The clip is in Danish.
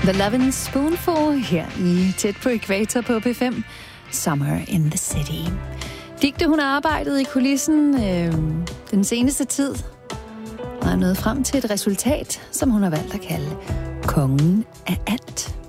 The Lovin' Spoonful her i Tæt på Ækvator på P5. Summer in the City. Digte, hun har arbejdet i kulissen den seneste tid, og er nået frem til et resultat, som hun har valgt at kalde Kongen af alt.